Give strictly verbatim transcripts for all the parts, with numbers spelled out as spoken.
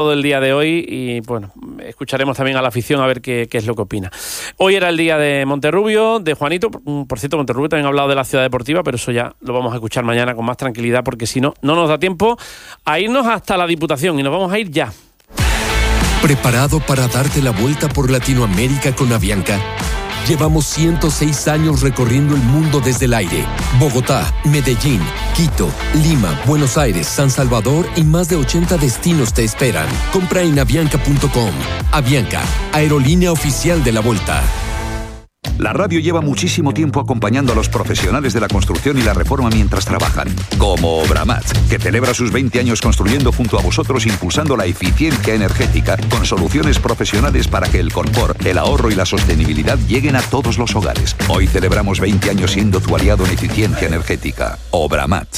todo el día de hoy y bueno, escucharemos también a la afición a ver qué, qué es lo que opina. Hoy era el día de Monterrubio, de Juanito. Por cierto, Monterrubio también ha hablado de la ciudad deportiva, pero eso ya lo vamos a escuchar mañana con más tranquilidad, porque si no, no nos da tiempo a irnos hasta la Diputación y nos vamos a ir ya. ¿Preparado para darte la vuelta por Latinoamérica con Avianca? Llevamos ciento seis años recorriendo el mundo desde el aire. Bogotá, Medellín, Quito, Lima, Buenos Aires, San Salvador y más de ochenta destinos te esperan. Compra en avianca punto com. Avianca, aerolínea oficial de la Vuelta. La radio lleva muchísimo tiempo acompañando a los profesionales de la construcción y la reforma mientras trabajan, como Obramat, que celebra sus veinte años construyendo junto a vosotros, impulsando la eficiencia energética con soluciones profesionales para que el confort, el ahorro y la sostenibilidad lleguen a todos los hogares. Hoy celebramos veinte años siendo tu aliado en eficiencia energética. Obramat.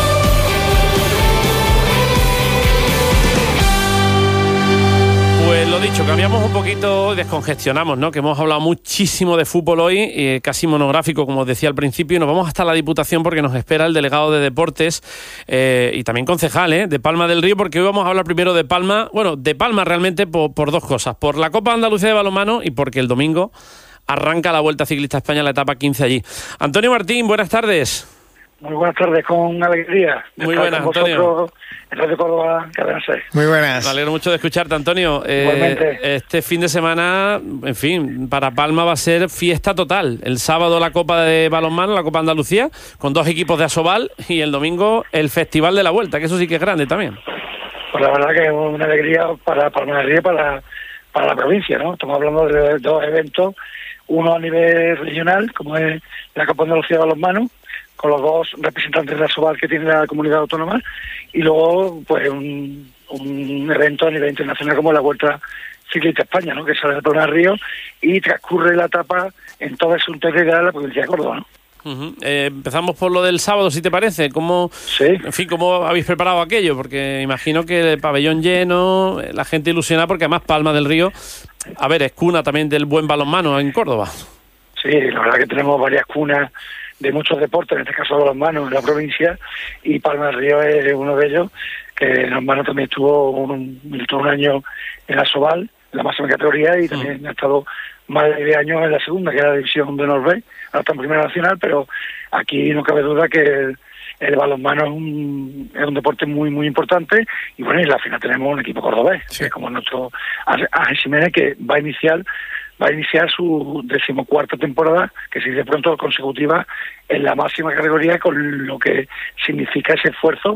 Pues lo dicho, cambiamos un poquito, descongestionamos, ¿no? Que hemos hablado muchísimo de fútbol hoy, eh, casi monográfico, como os decía al principio, y nos vamos hasta la Diputación porque nos espera el delegado de Deportes eh, y también concejal, ¿eh? De Palma del Río, porque hoy vamos a hablar primero de Palma, bueno, de Palma realmente por, por dos cosas, por la Copa Andalucía de Balonmano y porque el domingo arranca la Vuelta Ciclista a España, la etapa quince allí. Antonio Martín, buenas tardes. Muy buenas tardes, con alegría. Muy buenas, Antonio. En Radio Córdoba, Cadena seis. Muy buenas. Me alegro mucho de escucharte, Antonio. Igualmente. Eh, este fin de semana, en fin, para Palma va a ser fiesta total. El sábado la Copa de Balonmano, la Copa Andalucía, con dos equipos de Asobal, y el domingo el Festival de la Vuelta, que eso sí que es grande también. Pues la verdad que es una alegría para Palma del Río y para, para la provincia, ¿no? Estamos hablando de dos eventos, uno a nivel regional, como es la Copa Andalucía de Balonmano, con los dos representantes de Asobal que tiene la comunidad autónoma, y luego pues un, un evento a nivel internacional como la Vuelta Ciclista a España, ¿no? Que sale de Palma del Río y transcurre la etapa en toda su integridad de la provincia de Córdoba, ¿no? Uh-huh. Eh, empezamos por lo del sábado, si te parece. ¿Cómo, sí. En fin, ¿cómo habéis preparado aquello? Porque imagino que el pabellón lleno, la gente ilusionada, porque además Palma del Río, a ver, es cuna también del buen balonmano en Córdoba. Sí, la verdad que tenemos varias cunas de muchos deportes, en este caso de balonmano en la provincia, y Palma del Río es uno de ellos, que el balonmano también estuvo un, un año en Asobal, en la máxima categoría, y también mm. ha estado más de diez años en la segunda, que es la división de Norbe, ahora está en Primera Nacional, pero aquí no cabe duda que el, el balonmano es un, es un deporte muy muy importante, y bueno, y en la final tenemos un equipo cordobés, sí. que es como nuestro Ángel Jiménez, que va a iniciar va a iniciar su decimocuarta temporada, que se dice pronto, consecutiva en la máxima categoría, con lo que significa ese esfuerzo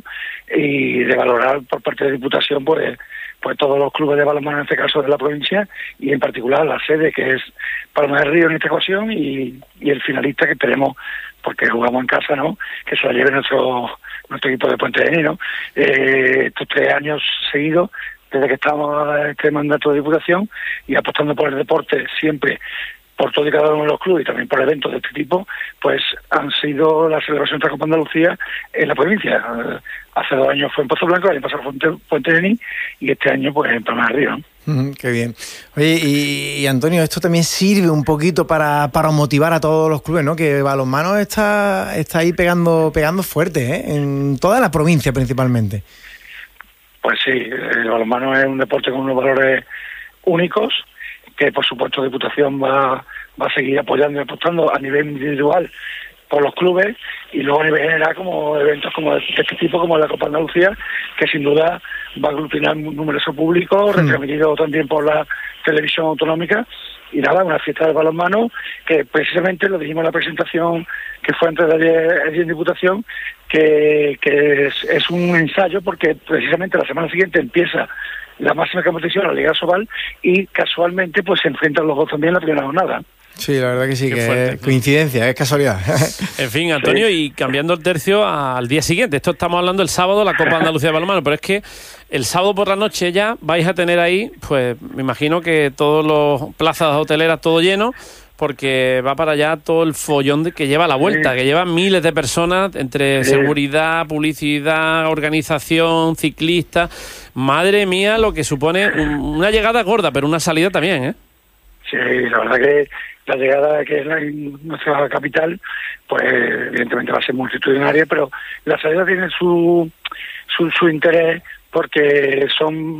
y de valorar por parte de Diputación pues, pues todos los clubes de balonmano, en este caso de la provincia, y en particular la sede, que es Palma del Río en esta ocasión, y, y el finalista que esperemos, porque jugamos en casa, ¿no?, que se la lleve nuestro nuestro equipo de Puente de Enero. Eh, estos tres años seguidos, desde que estamos en este mandato de Diputación y apostando por el deporte siempre, por todo y cada uno de los clubes y también por eventos de este tipo, pues han sido la celebración de la Copa Andalucía en la provincia. Hace dos años fue en Pozo Blanco, el año pasado fue en Puente de Enero y este año pues en Palma del Río, ¿no? Mm, qué bien. Oye, y, y Antonio, esto también sirve un poquito para, para motivar a todos los clubes, ¿no? Que balonmano está, está ahí pegando, pegando fuerte, ¿eh? En toda la provincia principalmente. Pues sí, el balonmano es un deporte con unos valores únicos, que por supuesto Diputación va, va a seguir apoyando y apostando a nivel individual por los clubes, y luego a nivel general como eventos como de este tipo, como la Copa Andalucía, que sin duda va a aglutinar un numeroso público, mm. retransmitido también por la televisión autonómica, y nada, una fiesta de balonmano que precisamente lo dijimos en la presentación que fue antes de ayer, ayer en Diputación, que, que es, es un ensayo, porque precisamente la semana siguiente empieza la máxima competición, la Liga Asobal, y casualmente pues se enfrentan los dos también en la primera jornada. Sí, la verdad que sí, Qué que fuerte. Es coincidencia, es casualidad. En fin, Antonio, sí. Y cambiando el tercio al día siguiente, esto estamos hablando el sábado, la Copa Andalucía de Balonmano, pero es que el sábado por la noche ya vais a tener ahí, pues me imagino que todos los plazas hoteleras todo lleno, porque va para allá todo el follón de que lleva la vuelta, sí. que lleva miles de personas entre sí. seguridad, publicidad, organización, ciclistas. Madre mía, lo que supone un, una llegada gorda, pero una salida también, ¿eh? Sí, la verdad que la llegada que es la, nuestra capital, pues evidentemente va a ser multitudinaria, pero la salida tiene su, su, su interés, porque son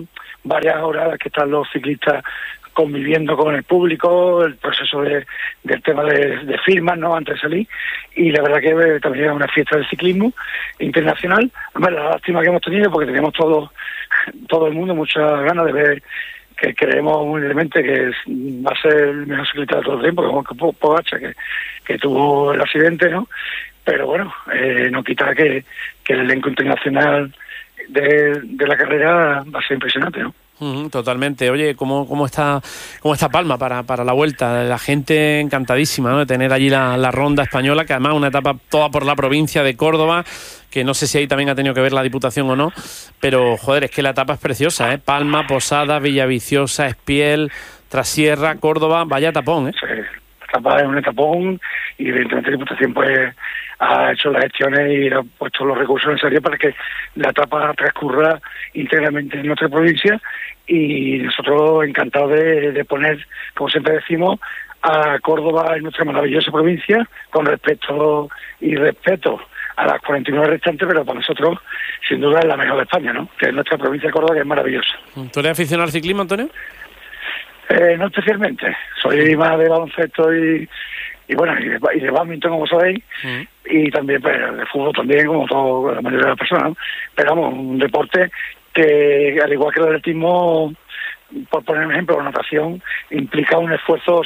varias horas que están los ciclistas conviviendo con el público, el proceso de, del tema de, de firmas, ¿no?, antes de salir, y la verdad que eh, también es una fiesta del ciclismo internacional. Además, la lástima que hemos tenido, porque teníamos todo, todo el mundo muchas ganas de ver, que creemos humildemente que es, va a ser el mejor ciclista de todo el tiempo, como Pogačar, que, que tuvo el accidente, ¿no? Pero bueno, eh, no quita que, que el elenco internacional de, de la carrera va a ser impresionante, ¿no? Uh-huh, totalmente. Oye, ¿cómo, cómo está cómo está Palma para, para la vuelta? La gente encantadísima, ¿no?, de tener allí la, la ronda española, que además es una etapa toda por la provincia de Córdoba, que no sé si ahí también ha tenido que ver la Diputación o no, pero joder, es que la etapa es preciosa, ¿eh? Palma, Posada, Villaviciosa, Espiel, Trasierra, Córdoba, vaya tapón, ¿eh? Sí, la etapa es un etapón y evidentemente la Diputación pues ha hecho las gestiones y ha puesto los recursos necesarios para que la etapa transcurra íntegramente en nuestra provincia, y nosotros encantados de, de poner, como siempre decimos, a Córdoba en nuestra maravillosa provincia, con respeto y respeto a las cuarenta y nueve restantes, pero para nosotros sin duda es la mejor de España, ¿no?, que es nuestra provincia de Córdoba, que es maravillosa. ¿Tú eres aficionado al ciclismo, Antonio? Eh, no especialmente, soy más de baloncesto y y bueno, y de, y de badminton, como sabéis, uh-huh. y también pues, de fútbol también, como todo, la mayoría de las personas, ¿no? Pero vamos, un deporte que, al igual que el atletismo, por poner un ejemplo, la natación implica un esfuerzo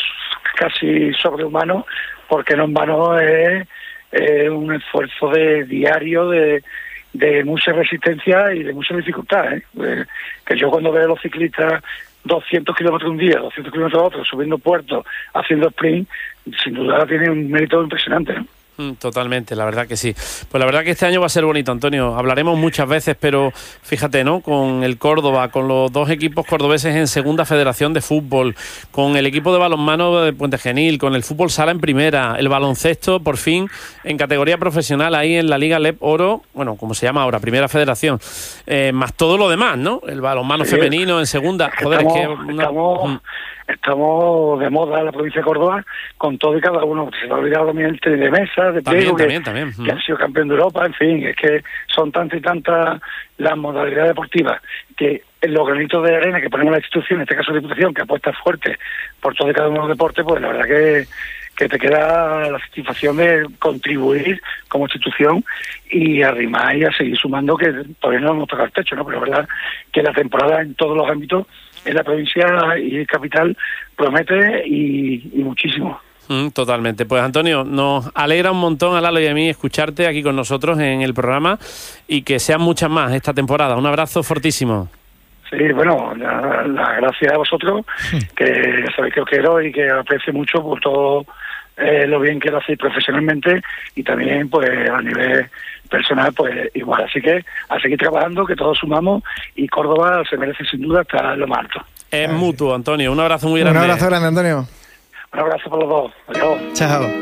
casi sobrehumano, porque no en vano es, es un esfuerzo de diario de, de mucha resistencia y de mucha dificultad, ¿eh? Eh, que yo cuando veo a los ciclistas doscientos kilómetros un día, doscientos kilómetros otro, subiendo puertos, haciendo sprint, sin duda tiene un mérito impresionante, ¿no? Totalmente, la verdad que sí. Pues la verdad que este año va a ser bonito, Antonio. Hablaremos muchas veces, pero fíjate, ¿no?, con el Córdoba, con los dos equipos cordobeses en Segunda Federación de Fútbol, con el equipo de balonmano de Puente Genil, con el fútbol sala en Primera, el baloncesto, por fin, en categoría profesional, ahí en la Liga L E P Oro, bueno, como se llama ahora, Primera Federación, eh, más todo lo demás, ¿no? El balonmano sí, femenino en Segunda. Joder, estamos, es que... Una... Estamos... Estamos de moda en la provincia de Córdoba con todo y cada uno. Se me ha olvidado también el tenis de mesa, de también, pliego, también, que, también. que ha sido campeón de Europa, en fin, es que son tantas y tantas las modalidades deportivas que en los granitos de arena que ponemos la institución, en este caso la Diputación, que apuesta fuerte por todo y cada uno de los deportes, pues la verdad que, que te queda la satisfacción de contribuir como institución y arrimar y a seguir sumando, que todavía no hemos tocado el techo, ¿no? Pero la verdad que la temporada en todos los ámbitos en la provincia y capital promete y, y muchísimo. Mm, totalmente. Pues Antonio, nos alegra un montón a Lalo y a mí escucharte aquí con nosotros en el programa y que sean muchas más esta temporada. Un abrazo fortísimo. Sí, bueno, las la gracias a vosotros, que sabéis que os quiero y que aprecio mucho por todo eh, lo bien que lo hacéis profesionalmente y también pues a nivel personal pues igual. Así que a seguir trabajando, que todos sumamos y Córdoba se merece sin duda estar lo más alto. Es Ay, mutuo, Antonio. Un abrazo muy grande. Un abrazo grande, Antonio. Un abrazo por los dos. Adiós. Chao.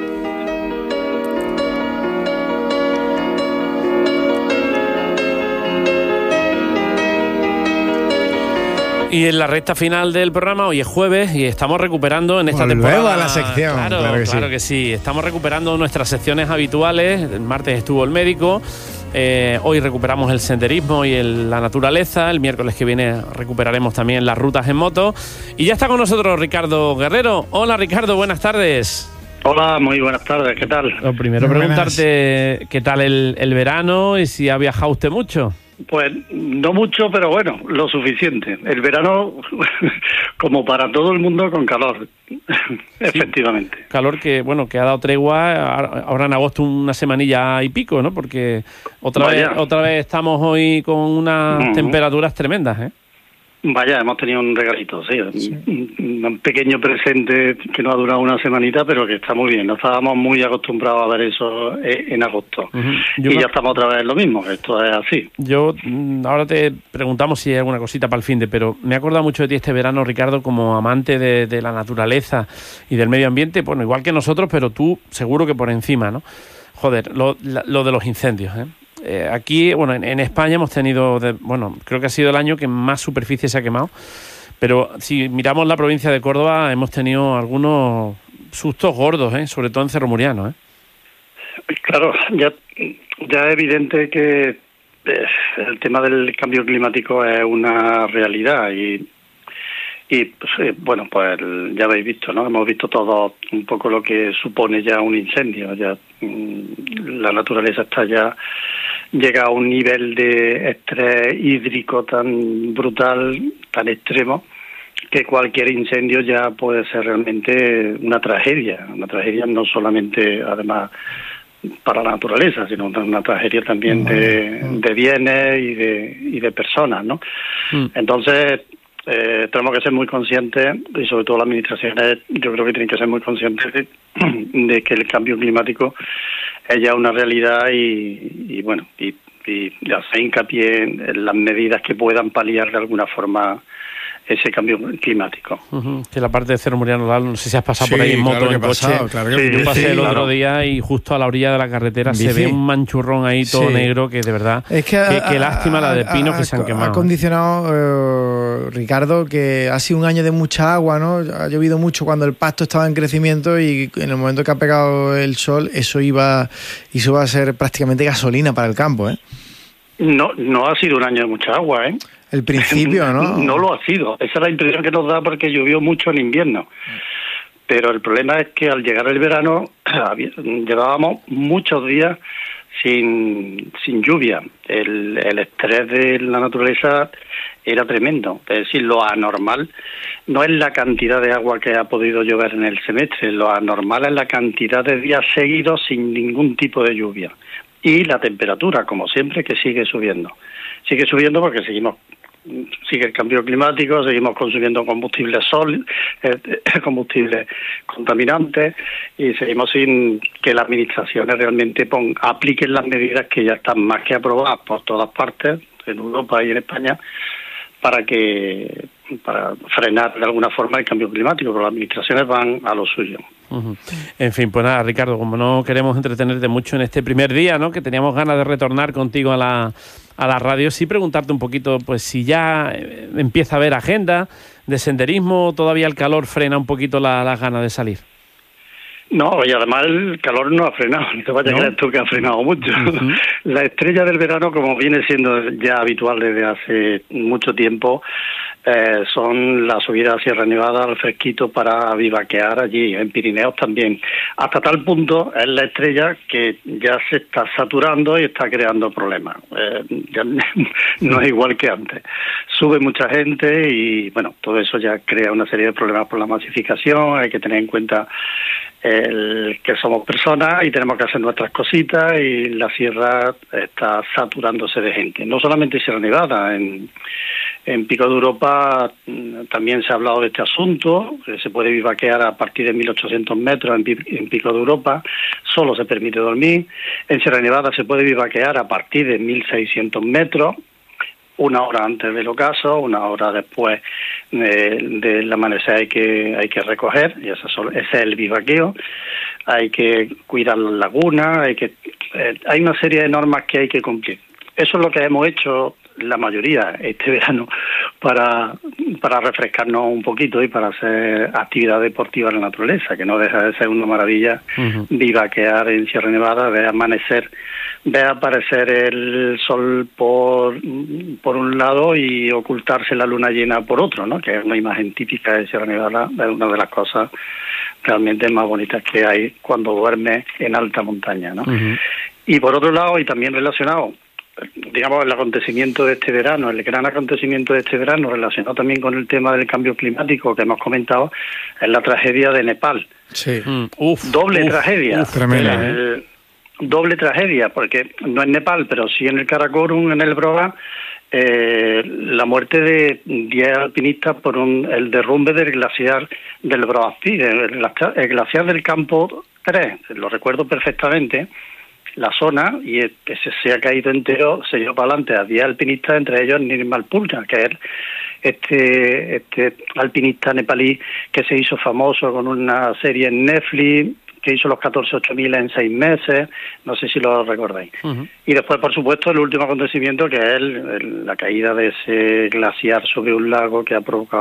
Y en la recta final del programa, hoy es jueves y estamos recuperando en esta Volvemos temporada. a la sección. Claro, claro, que, claro sí. que sí. Estamos recuperando nuestras secciones habituales. El martes estuvo el médico. Eh, hoy recuperamos el senderismo y el, la naturaleza. El miércoles que viene recuperaremos también las rutas en moto. Y ya está con nosotros Ricardo Guerrero. Hola Ricardo, buenas tardes. Hola, muy buenas tardes, ¿qué tal? Lo primero, Muy preguntarte buenas. qué tal el, el verano y si ha viajado usted mucho. Pues no mucho, pero bueno, lo suficiente. El verano, como para todo el mundo, con calor, sí, efectivamente. Calor que, bueno, que ha dado tregua ahora en agosto una semanilla y pico, ¿no? Porque otra Vaya. vez otra vez estamos hoy con unas uh-huh. temperaturas tremendas, ¿eh? Vaya, hemos tenido un regalito, sí, sí. Un, un pequeño presente que no ha durado una semanita, pero que está muy bien. No estábamos muy acostumbrados a ver eso en agosto. Uh-huh. Y me... ya estamos otra vez en lo mismo, esto es así. Yo, ahora te preguntamos si hay alguna cosita para el fin de, pero me he acordado mucho de ti este verano, Ricardo, como amante de, de la naturaleza y del medio ambiente, bueno, igual que nosotros, pero tú seguro que por encima, ¿no? Joder, lo, lo de los incendios, ¿eh? Eh, aquí, bueno, en, en España hemos tenido, de, bueno, creo que ha sido el año que más superficie se ha quemado, pero si miramos la provincia de Córdoba hemos tenido algunos sustos gordos, ¿eh? Sobre todo en Cerro Muriano, ¿eh? Claro, ya, ya es evidente que eh, el tema del cambio climático es una realidad y y pues, eh, bueno, pues ya habéis visto, ¿no? Hemos visto todo un poco lo que supone ya un incendio. Ya mmm, la naturaleza está ya llega a un nivel de estrés hídrico tan brutal, tan extremo, que cualquier incendio ya puede ser realmente una tragedia, una tragedia no solamente, además, para la naturaleza, sino una tragedia también de, de bienes y de y de personas, ¿no? Mm. Entonces, eh, tenemos que ser muy conscientes, y sobre todo las administraciones, yo creo que tienen que ser muy conscientes de, de que el cambio climático es ya una realidad y, y bueno, y, y hacer hincapié en las medidas que puedan paliar de alguna forma ese cambio climático. Uh-huh. Que la parte de Cerro Muriano, no sé si has pasado sí, por ahí en moto, claro en coche. Pasado, claro que sí, yo pasé sí, el otro claro. día y justo a la orilla de la carretera Bici. se ve un manchurrón ahí todo sí. negro que de verdad, es que qué, a, qué lástima la de pinos a, que se han quemado. Ha condicionado, eh, Ricardo, que ha sido un año de mucha agua, ¿no? Ha llovido mucho cuando el pasto estaba en crecimiento y en el momento que ha pegado el sol, eso iba, eso iba a ser prácticamente gasolina para el campo, ¿eh? No, no ha sido un año de mucha agua, ¿eh? El principio, ¿no? No lo ha sido. Esa es la impresión que nos da porque llovió mucho en invierno. Pero el problema es que al llegar el verano llevábamos muchos días sin, sin lluvia. El, el estrés de la naturaleza era tremendo. Es decir, lo anormal no es la cantidad de agua que ha podido llover en el semestre. Lo anormal es la cantidad de días seguidos sin ningún tipo de lluvia. Y la temperatura, como siempre, que sigue subiendo. Sigue subiendo porque seguimos sigue el cambio climático, seguimos consumiendo combustibles sólidos, eh, combustibles contaminantes y seguimos sin que las administraciones realmente pon, apliquen las medidas que ya están más que aprobadas por todas partes, en Europa y en España, para que para frenar de alguna forma el cambio climático, pero las administraciones van a lo suyo. Uh-huh. En fin, pues nada, Ricardo, como no queremos entretenerte mucho en este primer día, ¿no? Que teníamos ganas de retornar contigo a la a la radio, sí preguntarte un poquito, pues si ya empieza a haber agenda de senderismo, todavía el calor frena un poquito las la ganas de salir. No, y además el calor no ha frenado, no te vayas a creer tú que ha frenado mucho. Uh-huh. La estrella del verano, como viene siendo ya habitual desde hace mucho tiempo, eh, son las subidas a Sierra Nevada, al fresquito para vivaquear allí, en Pirineos también. Hasta tal punto es la estrella que ya se está saturando y está creando problemas. Eh, ya no es igual que antes. Sube mucha gente y, bueno, todo eso ya crea una serie de problemas por la masificación, hay que tener en cuenta el que somos personas y tenemos que hacer nuestras cositas y la sierra está saturándose de gente. No solamente Sierra Nevada, en, en Pico de Europa también se ha hablado de este asunto, se puede vivaquear a partir de mil ochocientos metros en, en Pico de Europa, solo se permite dormir. En Sierra Nevada se puede vivaquear a partir de mil seiscientos metros, una hora antes del ocaso, una hora después eh, del amanecer hay que hay que recoger, y ese, ese es el vivaqueo. Hay que cuidar las lagunas, hay que eh, hay una serie de normas que hay que cumplir. Eso es lo que hemos hecho la mayoría este verano para para refrescarnos un poquito y para hacer actividad deportiva en la naturaleza, que no deja de ser una maravilla. Uh-huh. Vivaquear en Sierra Nevada, ver amanecer, ver aparecer el sol por por un lado y ocultarse la luna llena por otro, ¿no? Que es una imagen típica de Sierra Nevada, es una de las cosas realmente más bonitas que hay cuando duermes en alta montaña, ¿no? Uh-huh. Y por otro lado, y también relacionado, digamos, el acontecimiento de este verano, el gran acontecimiento de este verano, relacionado también con el tema del cambio climático que hemos comentado, es la tragedia de Nepal. Sí. Mm, uf, doble uf, tragedia. Uf, tremenda, el, ¿eh? Doble tragedia, porque no en Nepal, pero sí en el Karakorum, en el Broga, eh, la muerte de diez alpinistas por un, el derrumbe del glaciar del Broaspí, el, el glaciar del campo tres, lo recuerdo perfectamente. La zona, y ese se ha caído entero, se llevó para adelante a diez alpinistas, entre ellos Nirmal Purja, que es este, este alpinista nepalí que se hizo famoso con una serie en Netflix, que hizo los catorce ocho mil en seis meses, no sé si lo recordáis. Uh-huh. Y después, por supuesto, el último acontecimiento, que es el, el, la caída de ese glaciar sobre un lago que ha provocado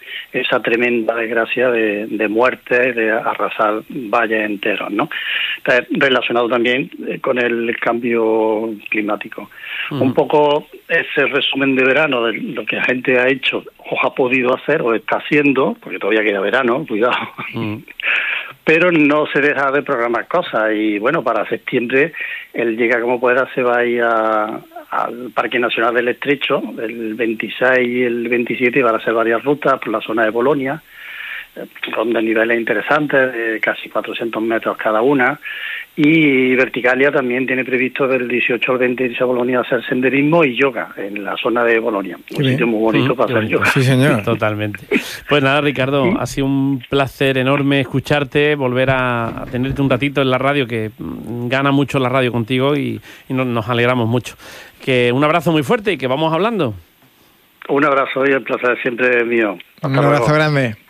esa tremenda desgracia de, de muerte, de arrasar valles enteros, ¿no? Entonces, relacionado también con el cambio climático. Uh-huh. Un poco ese resumen de verano de lo que la gente ha hecho o ha podido hacer o está haciendo, porque todavía queda verano, cuidado, uh-huh. pero no se deja de programar cosas. Y bueno, para septiembre él llega como pueda, se va a ir a, al Parque Nacional del Estrecho, el veintiséis y el veintisiete, y van a hacer varias rutas por la zona de Bolonia, con niveles interesantes de casi cuatrocientos metros cada una. Y Verticalia también tiene previsto del dieciocho al veinte irse a Bolonia a hacer senderismo y yoga en la zona de Bolonia. Un Qué sitio bien. muy bonito mm, para hacer bonito. yoga. Sí, señor. Totalmente. Pues nada, Ricardo, ¿Sí? ha sido un placer enorme escucharte, volver a, a tenerte un ratito en la radio, que gana mucho la radio contigo y, y nos, nos alegramos mucho. Que un abrazo muy fuerte y que vamos hablando. Un abrazo y el placer siempre es mío. Hasta un abrazo luego. grande.